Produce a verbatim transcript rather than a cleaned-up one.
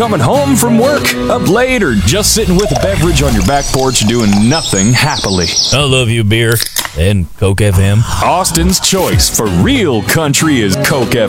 coming home from work, up late, or just sitting with a beverage on your back porch doing nothing happily. I love you, beer. And Coke F M. Austin's choice for real country is Coke F M.